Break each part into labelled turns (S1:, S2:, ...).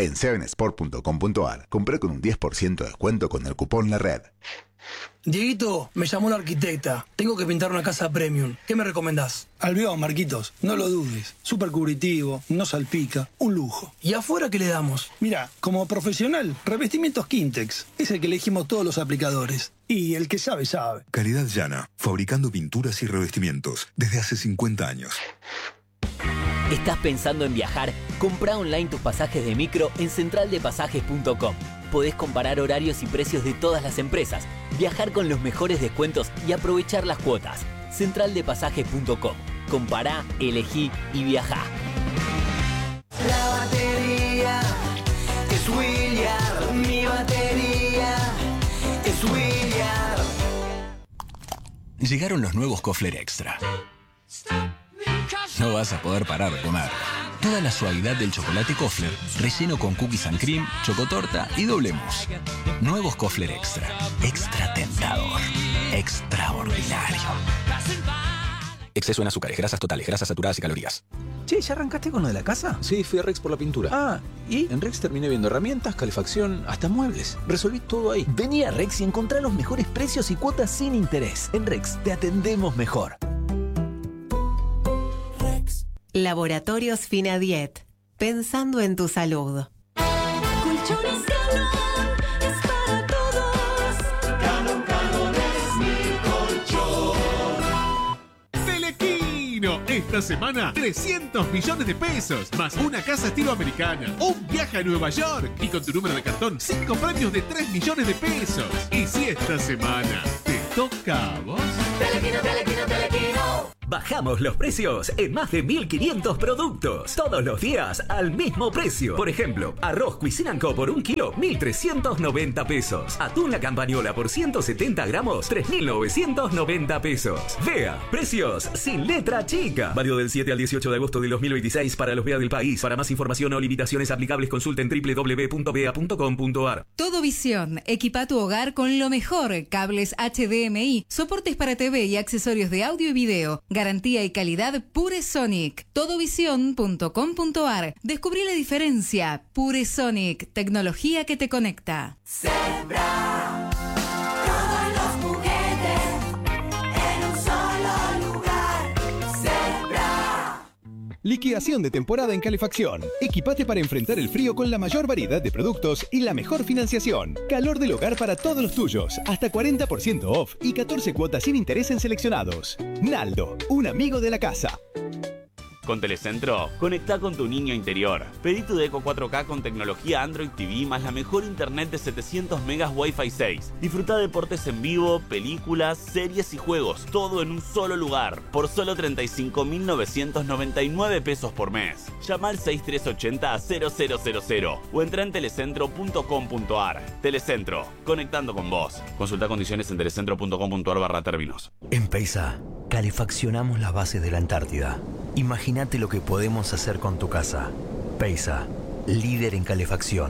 S1: en 7sport.com.ar. Compré con un 10% de descuento con el cupón La Red.
S2: Dieguito, me llamó la arquitecta. Tengo que pintar una casa premium. ¿Qué me recomendás? Albión, Marquitos. No lo dudes. Súper cubritivo, no salpica. Un lujo. ¿Y afuera qué le damos? Mira, como profesional, Revestimientos Quintex. Es el que elegimos todos los aplicadores. Y el que sabe, sabe.
S3: Calidad llana. Fabricando pinturas y revestimientos. Desde hace 50 años.
S4: ¿Estás pensando en viajar? Comprá online tus pasajes de micro en centraldepasajes.com. Podés comparar horarios y precios de todas las empresas, viajar con los mejores descuentos y aprovechar las cuotas. Centraldepasajes.com. Compará, elegí y viajá.
S5: La batería es Williard. Mi batería es Williard.
S6: Llegaron los nuevos Kofler Extra. No vas a poder parar de comer. Toda la suavidad del chocolate Kofler, relleno con cookies and cream, chocotorta y doble mousse. Nuevos Kofler Extra. Extra tentador. Extraordinario. Exceso en azúcares, grasas totales, grasas saturadas y calorías.
S7: Che, ¿ya arrancaste con lo de la casa?
S8: Sí, fui a Rex por la pintura.
S7: Ah, ¿y?
S8: En Rex terminé viendo herramientas, calefacción, hasta muebles. Resolví todo ahí.
S7: Vení a Rex y encontrá los mejores precios y cuotas sin interés. En Rex te atendemos mejor.
S9: Laboratorios Finadiet. Pensando en tu salud.
S5: Colchones Galón es para todos. Galón es mi colchón.
S10: Telequino. Esta semana, 300 millones de pesos. Más una casa estilo americana. Un viaje a Nueva York. Y con tu número de cartón, 5 premios de 3 millones de pesos. Y si esta semana te toca a vos.
S5: Telequino, Telequino, Telequino.
S11: Bajamos los precios en más de 1.500 productos. Todos los días al mismo precio. Por ejemplo, arroz Cuisine & Co por 1 kilo, 1.390 pesos. Atún La Campañola por 170 gramos, 3.990 pesos. Vea, precios sin letra chica. Válido del 7 al 18 de agosto de 2026 para los VEA del país. Para más información o limitaciones aplicables, consulten www.vea.com.ar.
S12: Todo Visión. Equipa tu hogar con lo mejor. Cables HDMI, soportes para TV y accesorios de audio y video. Garantía y calidad Pure Sonic. Todovision.com.ar. Descubrí la diferencia. Pure Sonic. Tecnología que te conecta.
S5: Zebra. Todos los juguetes en un solo lugar. Zebra.
S13: Liquidación de temporada en calefacción. Equipate para enfrentar el frío con la mayor variedad de productos y la mejor financiación. Calor del hogar para todos los tuyos. Hasta 40% off y 14 cuotas sin interés en seleccionados. Naldo, un amigo de la casa.
S14: Con Telecentro, conectá con tu niño interior. Pedí tu Deco 4K con tecnología Android TV más la mejor internet de 700 megas Wi-Fi 6. Disfruta deportes en vivo, películas, series y juegos, todo en un solo lugar. Por solo 35.999 pesos por mes. Llama al 6380-0000 o entra en telecentro.com.ar. Telecentro, conectando con vos. Consulta condiciones en telecentro.com.ar/términos.
S15: En Peisa, calefaccionamos las bases de la Antártida. Imagínate lo que podemos hacer con tu casa. Peisa, líder en calefacción.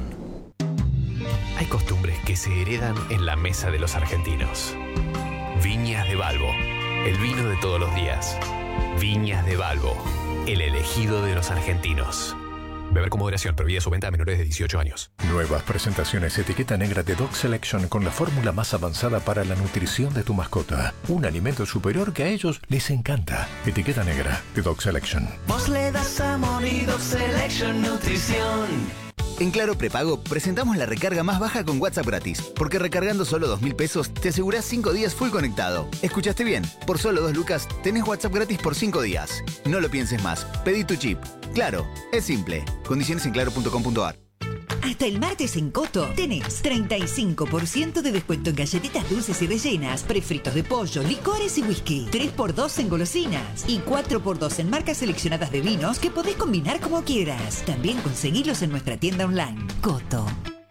S16: Hay costumbres que se heredan en la mesa de los argentinos. Viñas de Balbo, el vino de todos los días. Viñas de Balbo, el elegido de los argentinos. Beber con moderación, prohibida su venta a menores de 18 años.
S17: Nuevas presentaciones etiqueta negra de Dog Selection con la fórmula más avanzada para la nutrición de tu mascota. Un alimento superior que a ellos les encanta. Etiqueta negra de Dog Selection.
S5: Vos le das amor y Dog Selection Nutrición.
S18: En Claro Prepago presentamos la recarga más baja con WhatsApp gratis, porque recargando solo 2.000 pesos te asegurás 5 días full conectado. ¿Escuchaste bien? Por solo 2 lucas tenés WhatsApp gratis por 5 días. No lo pienses más. Pedí tu chip. Claro, es simple. Condiciones en claro.com.ar.
S19: Hasta el martes en Coto tenés 35% de descuento en galletitas dulces y rellenas, prefritos de pollo, licores y whisky, 3x2 en golosinas y 4x2 en marcas seleccionadas de vinos que podés combinar como quieras. También conseguilos en nuestra tienda online. Coto.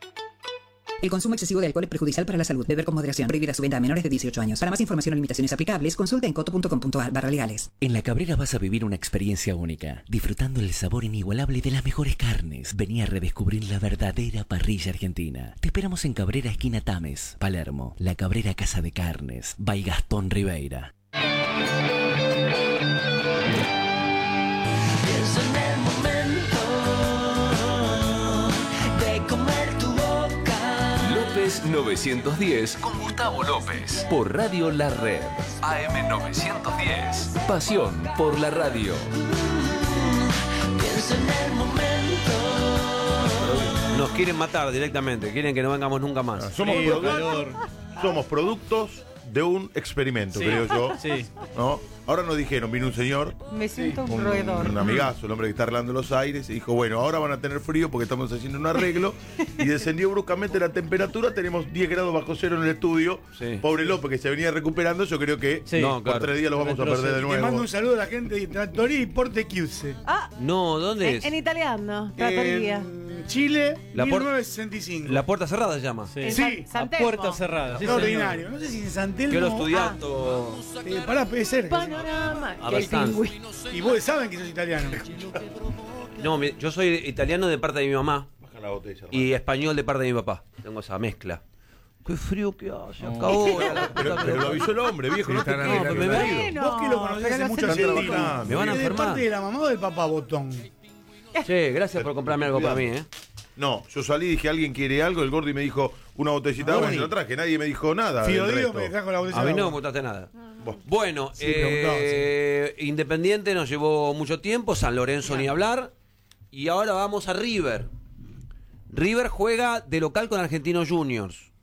S20: El consumo excesivo de alcohol es perjudicial para la salud. Beber con moderación. Prohibida su venta a menores de 18 años. Para más información o limitaciones aplicables, consulta en coto.com.ar/legales.
S21: En La Cabrera vas a vivir una experiencia única, disfrutando el sabor inigualable de las mejores carnes. Vení a redescubrir la verdadera parrilla argentina. Te esperamos en Cabrera, esquina Tames, Palermo. La Cabrera Casa de Carnes, by Gastón Ribeira.
S5: Pienso en el momento
S16: Es 910 con Gustavo López. Por Radio La Red. AM 910. Pasión por la radio.
S5: Piensa en el momento.
S1: Nos quieren matar directamente, quieren que no vengamos nunca más.
S22: Somos productos de un experimento, creo yo.
S1: Sí.
S22: ¿No? Ahora nos dijeron, vino un señor,
S23: Me siento un roedor.
S22: un amigazo, el hombre que está arreglando los aires, y dijo, bueno, ahora van a tener frío porque estamos haciendo un arreglo, y descendió bruscamente la temperatura, tenemos 10 grados bajo cero en el estudio.
S1: Sí.
S22: Pobre López que se venía recuperando, yo creo que por 3 días los vamos a perder de nuevo.
S24: Te mando un saludo a la gente de Trattoria y Porte Chiuse.
S1: No, ¿dónde es?
S23: En italiano, trattoria.
S24: Chile,
S1: La
S24: 1965.
S1: La puerta cerrada se llama.
S24: Sí.
S23: San
S1: La
S23: Telmo.
S1: puerta cerrada. Sí,
S24: Extraordinario.
S1: señor.
S24: No sé si en San Telmo.
S1: Que lo estudiato.
S24: Pará, puede ser.
S23: Panorama.
S1: A ver,
S24: Y vos saben que sos italiano.
S1: No, yo soy italiano de parte de mi mamá.
S22: Baja la botella.
S1: Y español de parte de mi papá. Tengo esa mezcla. Qué frío que hace acá ahora.
S22: Pero lo avisó el hombre, viejo. No te
S1: me
S23: Bueno,
S24: Vos que lo conocés
S23: pero
S24: hace
S23: no
S24: mucho
S23: se
S24: tiempo.
S1: Me van a
S24: ¿Es de
S1: enfermar.
S24: parte de la mamá o del papá Botón?
S1: Che, gracias por comprarme algo para mí, ¿eh?
S22: No, yo salí y dije, ¿alguien quiere algo? El Gordi me dijo una botellita de agua y se lo traje. Nadie me dijo nada. del
S24: Fiodío
S22: resto.
S24: me trajo la botella
S1: A
S24: de
S1: mí no
S24: agua.
S1: me botaste nada. Bueno,
S24: Sí, preguntaba,
S1: Independiente nos llevó mucho tiempo, San Lorenzo ni hablar, y ahora vamos a River. River juega de local con Argentinos Juniors.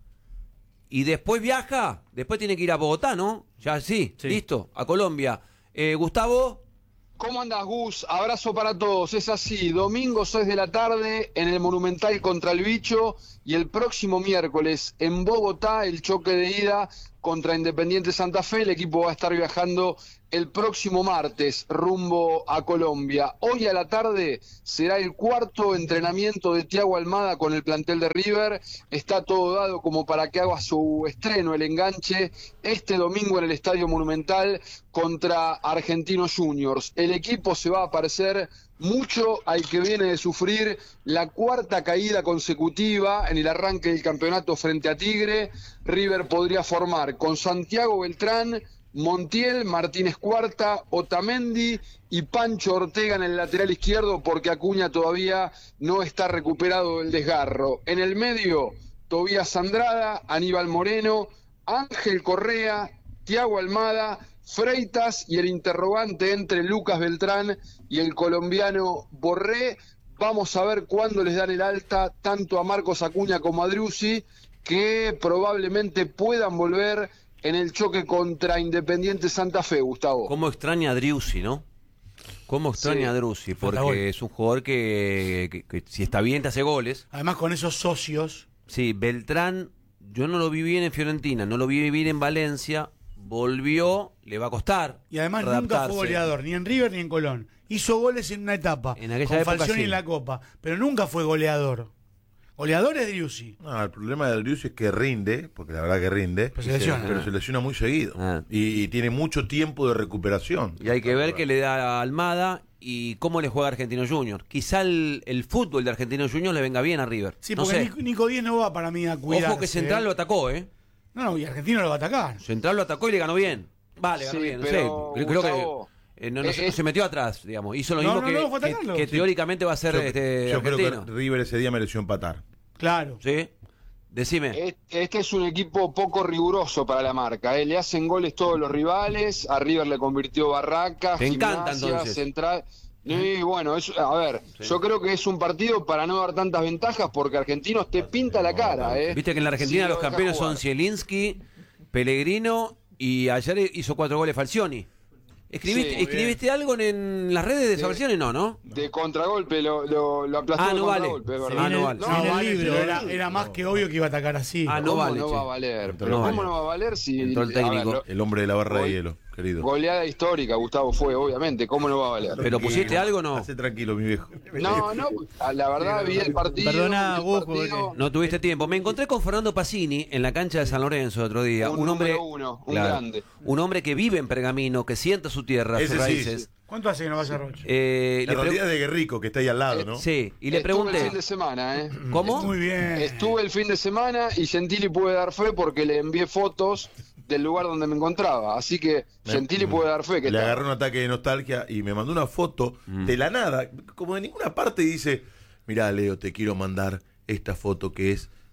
S1: Y después viaja, después tiene que ir a Bogotá, ¿no? Ya sí. Listo, a Colombia. Gustavo.
S25: ¿Cómo andas, Gus? Abrazo para todos. Es así, domingo 6 de la tarde en el Monumental contra el Bicho y el próximo miércoles en Bogotá el choque de ida contra Independiente Santa Fe. El equipo va a estar viajando el próximo martes rumbo a Colombia. Hoy a la tarde será el cuarto entrenamiento de Thiago Almada con el plantel de River. Está todo dado como para que haga su estreno, el enganche, este domingo en el Estadio Monumental contra Argentinos Juniors. El equipo se va a parecer mucho al que viene de sufrir la cuarta caída consecutiva en el arranque del campeonato frente a Tigre. River podría formar con Santiago Beltrán, Montiel, Martínez Cuarta, Otamendi y Pancho Ortega en el lateral izquierdo porque Acuña todavía no está recuperado del desgarro. En el medio, Tobías Andrada, Aníbal Moreno, Ángel Correa, Thiago Almada, Freitas y el interrogante entre Lucas Beltrán y el colombiano Borré. Vamos a ver cuándo les dan el alta tanto a Marcos Acuña como a Driussi, que probablemente puedan volver en el choque contra Independiente Santa Fe, Gustavo.
S1: ¿Cómo extraña a Driussi, no? ¿Cómo extraña a Driussi? Porque es un jugador que si está bien te hace goles.
S24: Además con esos socios.
S1: Sí, Beltrán, yo no lo vi bien en Fiorentina, no lo vi bien en Valencia, volvió, le va a costar.
S24: Y además
S1: adaptarse.
S24: nunca fue goleador, ni en River ni en Colón. Hizo goles en una etapa,
S1: en aquella
S24: con
S1: época
S24: Falcioni
S1: sí.
S24: en la Copa, pero nunca fue goleador. Goleador es Driussi.
S22: No, el problema de Driussi es que rinde, porque la verdad que rinde,
S24: Pero se lesiona.
S22: pero se lesiona muy seguido. Y tiene mucho tiempo de recuperación.
S1: Y hay que ver qué le da a Almada y cómo le juega Argentinos Juniors. Quizá el fútbol de Argentinos Juniors le venga bien a River.
S24: Sí,
S1: no
S24: porque
S1: sé.
S24: Nico Díez no va para mí a cuidarse.
S1: Ojo que Central lo atacó, ¿eh?
S24: No, y Argentino lo va a atacar.
S1: Central lo atacó y le ganó bien. Vale, ganó
S24: Sí,
S1: bien, no sé.
S24: pero,
S1: Creo
S24: Gustavo,
S1: que no se metió atrás, digamos. Hizo lo
S24: No,
S1: mismo
S24: no, fue a atacarlo.
S1: que
S24: Sí.
S1: teóricamente va a ser
S22: Yo creo
S1: Argentino.
S22: que River ese día mereció empatar.
S24: Claro.
S1: Sí. Decime.
S25: Este es un equipo poco riguroso para la marca. Le hacen goles todos los rivales. A River le convirtió Barraca,
S1: Te encanta,
S25: Gimnasia,
S1: entonces.
S25: Central. Y bueno, a ver, yo creo que es un partido para no dar tantas ventajas porque Argentinos te pinta la cara.
S1: Viste que en la Argentina
S25: Sí,
S1: los
S25: lo deja
S1: campeones
S25: jugar.
S1: son Zielinski, Pellegrino y ayer hizo 4 goles Falcioni. ¿Escribiste,
S25: Sí,
S1: ¿escribiste algo en las redes de esa Falcioni? No.
S25: De contragolpe, lo aplastó
S1: Ah,
S25: de
S1: no vale.
S25: contragolpe, es
S1: Sí,
S25: verdad.
S1: no vale.
S24: No, vale, pero era más que obvio que iba a atacar así.
S1: Ah, no
S25: ¿Cómo
S1: vale,
S25: no
S1: che.
S25: va a valer?
S1: Entró
S25: Pero
S1: no
S25: ¿cómo
S1: vale.
S25: no va a valer si...
S1: Entró el técnico.
S25: a ver,
S22: El hombre de la barra de hielo, querido.
S25: goleada histórica, Gustavo, fue, obviamente. ¿Cómo no va a valer?
S1: ¿Pero pusiste algo o no?
S22: Hace tranquilo, mi viejo.
S25: No, la verdad, vi el partido.
S1: Perdona,
S25: vi el
S1: vos,
S25: partido.
S1: no tuviste tiempo. Me encontré con Fernando Pacini en la cancha de San Lorenzo el otro día.
S25: Un
S1: hombre,
S25: número uno, un
S1: claro,
S25: grande.
S1: un hombre que vive en Pergamino, que siente su tierra, sus
S22: Ese sí.
S1: raíces.
S24: ¿Cuánto hace que no vas a Rocha?
S22: La realidad de Guerrico, que está ahí al lado, ¿no?
S1: Sí, y le
S25: Estuve
S1: pregunté.
S25: el fin de semana, ¿eh?
S1: ¿Cómo?
S24: Muy bien.
S25: Estuve el fin de semana y Gentili puede dar fe porque le envié fotos del lugar donde me encontraba. Así que Gentili puede dar fe. Que
S22: Le
S25: está.
S22: agarré un ataque de nostalgia y me mandó una foto de la nada, como de ninguna parte, y dice: mirá, Leo, te quiero mandar esta foto que es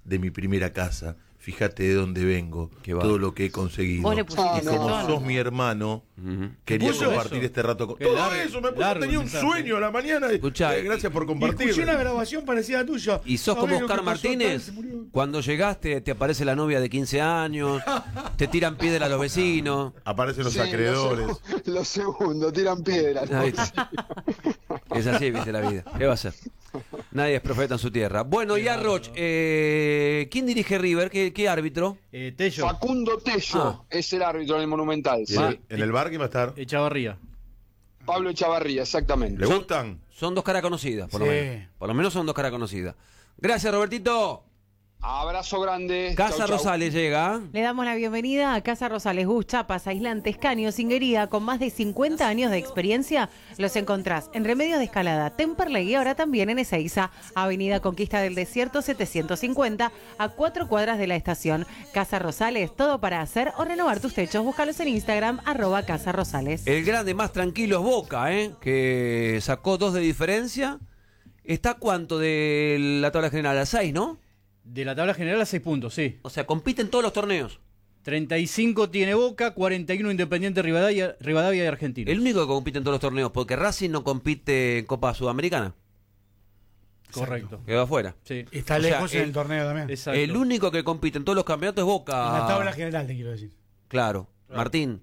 S22: de mi primera casa. Fíjate de dónde vengo, todo lo que he conseguido.
S23: Vos le
S22: Y
S23: pusiste
S22: como
S23: tono.
S22: sos mi hermano, quería
S24: ¿Puso
S22: compartir
S24: eso?
S22: este rato con...
S24: Qué
S22: Todo
S24: largo,
S22: eso, me puso,
S24: largo
S22: tenía un
S24: mensaje.
S22: sueño a la mañana. Gracias por
S24: Y
S22: compartir.
S24: escuché una grabación parecida a tuya.
S1: ¿Y sos como
S24: ¿Sabés lo que
S1: Oscar
S24: pasó?
S1: Martínez?
S24: Tal, se murió.
S1: Cuando llegaste te aparece la novia de 15 años, te tiran piedra a los vecinos.
S22: Aparecen los
S25: Sí,
S22: acreedores.
S25: Lo segundo, tiran piedras.
S1: Ahí está. Es así, viste la vida. ¿Qué va a ser? Nadie es profeta en su tierra. Bueno, y a Roch, ¿quién dirige River? ¿Qué árbitro?
S24: Tello.
S25: Facundo Tello es el árbitro en el Monumental.
S22: ¿Y en el bar quién va a estar?
S24: Echavarría.
S25: Pablo Echavarría, exactamente.
S22: ¿Le gustan?
S1: Son dos caras conocidas, por lo
S24: Sí.
S1: menos. Por lo menos son dos caras conocidas. Gracias, Robertito.
S25: Abrazo grande.
S1: Casa
S25: Chau, chau.
S1: Rosales llega.
S23: Le damos la bienvenida a Casa Rosales Gus, Chapas, Aislantes, Caños, Inguería. Con más de 50 años de experiencia, los encontrás en Remedios de Escalada, Temperley y ahora también en Ezeiza, Avenida Conquista del Desierto 750, a 4 cuadras de la estación. Casa Rosales, todo para hacer o renovar tus techos. Búscalos en Instagram, @Casa Rosales.
S1: El grande más tranquilo es Boca, que sacó 2 de diferencia. ¿Está cuánto de la tabla general? A 6, ¿no?
S24: De la tabla general a 6 puntos, sí.
S1: O sea, compite en todos los torneos.
S24: 35 tiene Boca, 41 Independiente Rivadavia y Argentino.
S1: El único que compite en todos los torneos, porque Racing no compite en Copa Sudamericana.
S24: Correcto.
S1: Quedó afuera.
S24: Sí. Está
S1: O sea,
S24: lejos en el torneo también. Exacto.
S1: El único que compite en todos los campeonatos es Boca.
S24: En la tabla general, te quiero decir.
S1: Claro. Martín.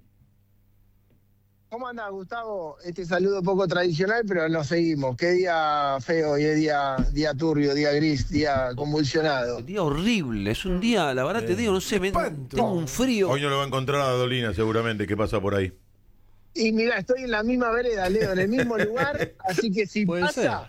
S2: ¿Cómo anda, Gustavo? Este saludo poco tradicional, pero nos seguimos. Qué día feo y día turbio, día gris, día convulsionado.
S1: Día horrible, es un día, la verdad te digo, no sé, tengo un frío.
S22: Hoy no lo va a encontrar a Dolina seguramente, que pasa por ahí.
S2: Y mira, estoy en la misma vereda, Leo, en el mismo lugar, así que si pasa...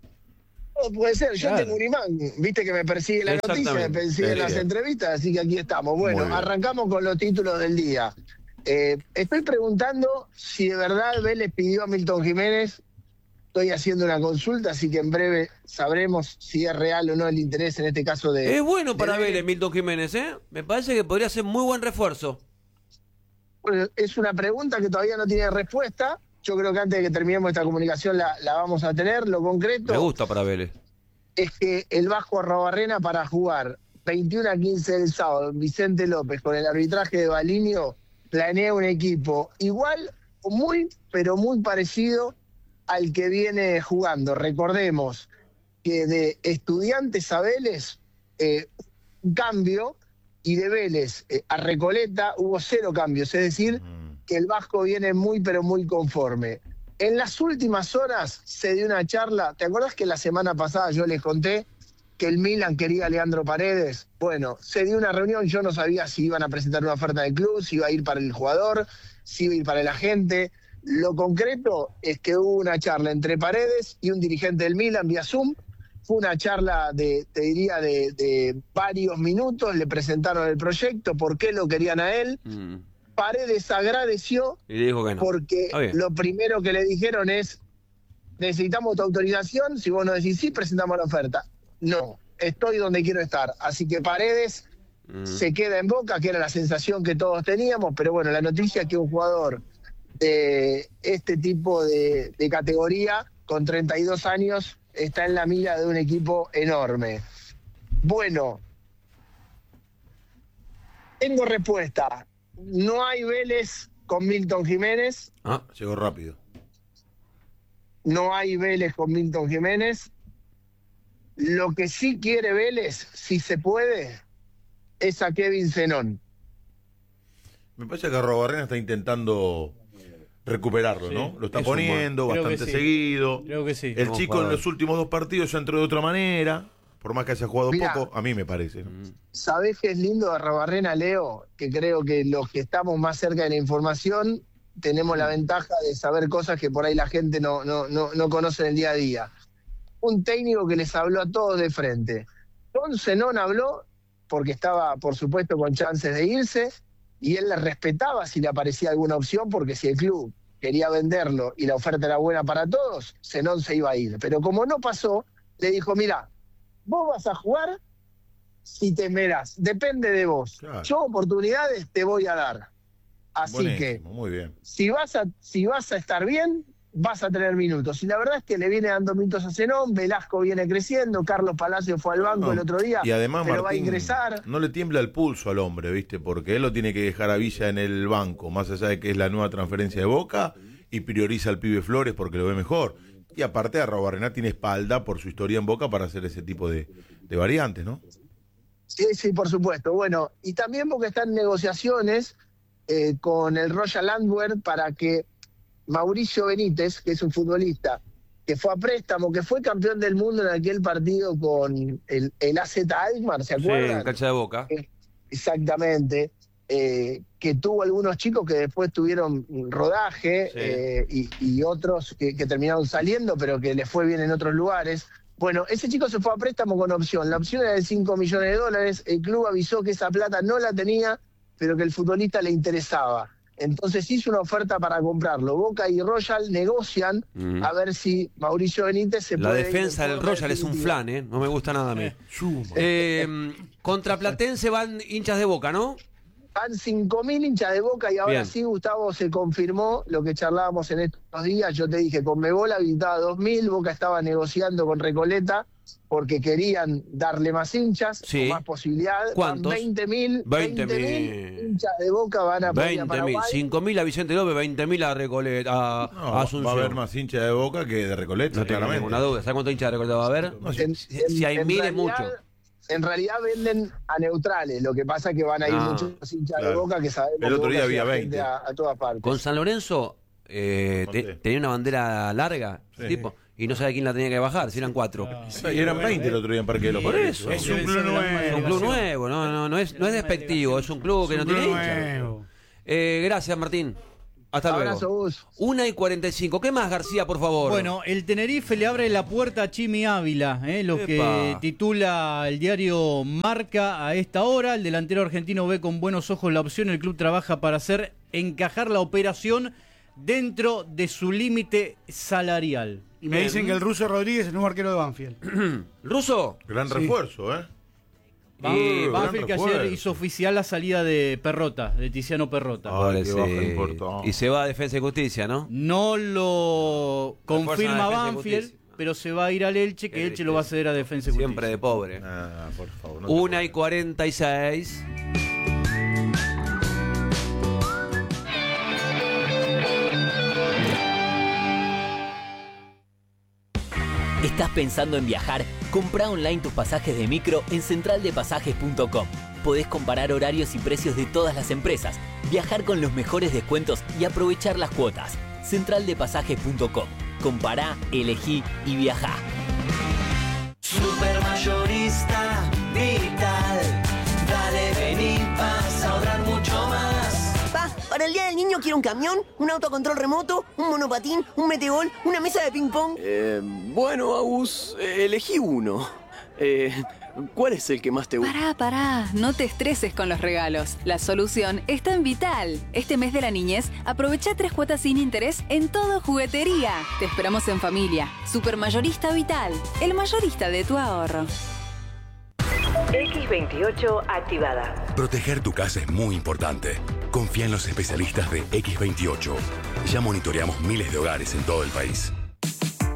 S2: Oh, puede ser, yo
S24: Claro.
S2: tengo un imán, viste que me persigue la noticia, me persiguen las entrevistas, así que aquí estamos. Bueno,
S22: Muy bien.
S2: arrancamos con los títulos del día. Estoy preguntando si de verdad Vélez pidió a Milton Jiménez. Estoy haciendo una consulta, así que en breve sabremos si es real o no el interés en este caso de...
S1: Es bueno para
S2: de
S1: Vélez, Milton Jiménez, ¿eh? Me parece que podría ser muy buen refuerzo.
S2: Bueno, es una pregunta que todavía no tiene respuesta. Yo creo que antes de que terminemos esta comunicación la vamos a tener. Lo concreto
S1: Me gusta para Vélez.
S2: es que el Vasco Arrobarrena, para jugar 21 a 15 del sábado, Vicente López, con el arbitraje de Balinio, planea un equipo igual o muy, pero muy parecido al que viene jugando. Recordemos que de Estudiantes a Vélez, un cambio, y de Vélez a Recoleta hubo 0 cambios, es decir, que el Vasco viene muy, pero muy conforme. En las últimas horas se dio una charla. ¿Te acuerdas que la semana pasada yo les conté que el Milan quería a Leandro Paredes? Bueno, se dio una reunión, yo no sabía si iban a presentar una oferta del club, si iba a ir para el jugador, si iba a ir para el agente. Lo concreto es que hubo una charla entre Paredes y un dirigente del Milan vía Zoom. Fue una charla te diría, de varios minutos, le presentaron el proyecto, por qué lo querían a él. Paredes agradeció
S1: Y dijo que no.
S2: porque
S1: Está bien.
S2: lo primero que le dijeron es: necesitamos tu autorización, si vos no decís sí, presentamos la oferta. No, estoy donde quiero estar. Así que Paredes se queda en Boca, que era la sensación que todos teníamos, pero bueno, la noticia es que un jugador de este tipo de categoría, con 32 años, está en la mira de un equipo enorme. Bueno, tengo respuesta. No hay Vélez con Milton Jiménez.
S22: Ah, llegó rápido.
S2: No hay Vélez con Milton Jiménez. Lo que sí quiere Vélez, si se puede, es a Kevin Zenón.
S22: Me parece que Arrobarrena está intentando recuperarlo, ¿no? Lo está
S24: es un
S22: poniendo
S24: buen- creo que
S22: bastante
S24: sí.
S22: seguido.
S24: Creo que sí.
S22: El
S24: Vamos
S22: chico
S24: a
S22: en
S24: ver.
S22: los últimos 2 partidos ya entró de otra manera, por más que haya jugado
S2: Mirá.
S22: poco, a mí me parece. ¿no?
S2: ¿Sabés qué es lindo de Arrobarrena, Leo? Que creo que los que estamos más cerca de la información tenemos la ventaja de saber cosas que por ahí la gente no conoce en el día a día. Un técnico que les habló a todos de frente. Con Zenón habló porque estaba, por supuesto, con chances de irse, y él le respetaba si le aparecía alguna opción, porque si el club quería venderlo y la oferta era buena para todos, Zenón se iba a ir. Pero como no pasó, le dijo: mira, vos vas a jugar si te esmerás, depende de vos.
S22: Claro.
S2: Yo oportunidades te voy a dar. Así que,
S22: Buenísimo, muy bien.
S2: si vas a estar bien, vas a tener minutos. Y la verdad es que le viene dando minutos a Zenón, Velasco viene creciendo, Carlos Palacio fue al banco el otro día,
S22: y además,
S2: pero
S22: Martín,
S2: va a ingresar.
S22: No le tiembla el pulso al hombre, ¿viste? Porque él lo tiene que dejar a Villa en el banco, más allá de que es la nueva transferencia de Boca, y prioriza al pibe Flores porque lo ve mejor. Y aparte, Arrobarrena tiene espalda por su historia en Boca para hacer ese tipo de variantes, ¿no?
S2: Sí, por supuesto. Bueno, y también porque están en negociaciones con el Royal Antwerp para que Mauricio Benítez, que es un futbolista que fue a préstamo, que fue campeón del mundo en aquel partido con el AZ Alkmaar, ¿se acuerdan?
S1: Sí, en cancha de Boca.
S2: Exactamente. Que tuvo algunos chicos que después tuvieron rodaje y otros que terminaron saliendo, pero que les fue bien en otros lugares. Bueno, ese chico se fue a préstamo con opción. La opción era de $5 millones. El club avisó que esa plata no la tenía, pero que el futbolista le interesaba. Entonces hizo una oferta para comprarlo. Boca y Royal negocian a ver si Mauricio Benítez se
S1: La
S2: puede...
S1: defensa del Royal es un flan, ¿eh? No me gusta nada a mí. Contra Platense van hinchas de Boca, ¿no?
S2: Van 5.000 hinchas de Boca y ahora
S1: Bien.
S2: sí, Gustavo, se confirmó lo que charlábamos en estos días. Yo te dije, Conmebol habilitaba 2.000, Boca estaba negociando con Recoleta porque querían darle más hinchas,
S1: Sí.
S2: con más posibilidad.
S1: ¿Cuántos?
S2: 20.000
S1: 20.000
S2: hinchas de Boca van a poder a
S1: 20.000,
S2: Paraguay.
S1: 5.000 a Vicente López, 20.000 a Recoleta, a
S22: No, va
S1: Asunción.
S22: a haber más hinchas de Boca que de Recoleta,
S1: No tengo
S22: claramente.
S1: ninguna duda. ¿Sabes cuántos hinchas de Recoleta va a haber? Si hay
S2: en
S1: 1.000 es
S2: realidad-
S1: mucho.
S2: En realidad venden a neutrales, lo que pasa es que van a ir muchos hinchas de
S1: claro.
S2: Boca que sabemos
S22: El otro
S2: que
S22: día
S2: Boca
S22: había
S2: lleva
S22: 20.
S2: gente a todas partes.
S1: Con San Lorenzo tenía una bandera larga,
S22: Sí.
S1: tipo, y no sabía quién la tenía que bajar, si eran 4.
S22: Y eran 20 el otro día en Parque de los
S1: Por
S22: Países.
S1: eso.
S22: Es un club nuevo.
S1: Es un club nuevo, no es despectivo, es un club que no tiene hinchas. Gracias, Martín. Hasta
S2: Abrazo,
S1: luego. 1:45. ¿Qué más, García, por favor?
S24: Bueno, el Tenerife le abre la puerta a Chimi Ávila, lo que
S1: Epa.
S24: titula el diario Marca a esta hora. El delantero argentino ve con buenos ojos la opción. El club trabaja para hacer encajar la operación dentro de su límite salarial.
S3: Y me dicen que el ruso Rodríguez es el nuevo arquero de Banfield.
S1: ¿Ruso?
S22: Gran
S3: Sí.
S22: refuerzo, ¿eh?
S24: Banfield que
S22: gran
S24: ayer
S22: refuerzo.
S24: hizo oficial la salida de Perrota, de Tiziano Perrota.
S1: Ahora
S22: qué
S1: sí.
S22: baja importancia.
S1: Y se va a Defensa y Justicia, ¿no?
S24: No lo confirma
S1: Defensa y
S24: Banfield,
S1: Justicia.
S24: pero se va a ir al Elche, que Elche lo va a ceder a Defensa y Justicia.
S1: Siempre de pobre.
S22: Ah, por favor. no te
S1: 1:46.
S4: ¿Estás pensando en viajar? Comprá online tus pasajes de micro en centraldepasajes.com. Podés comparar horarios y precios de todas las empresas, viajar con los mejores descuentos y aprovechar las cuotas. Centraldepasajes.com. Compará, elegí y viajá.
S5: Supermayorista Vital. Dale, vení, vas a ahorrar mucho más.
S6: Pa, para el Día del Niño quiero un camión, un autocontrol remoto, un monopatín, un metegol, una mesa de ping-pong.
S7: Bueno, Agus, elegí uno. ¿Cuál es el que más te gusta?
S8: Pará, no te estreses con los regalos. La solución está en Vital. Este mes de la niñez, aprovecha 3 cuotas sin interés en todo juguetería. Te esperamos en familia. Supermayorista Vital, el mayorista de tu ahorro.
S26: X28 activada.
S27: Proteger tu casa es muy importante. Confía en los especialistas de X28. Ya monitoreamos miles de hogares en todo el país.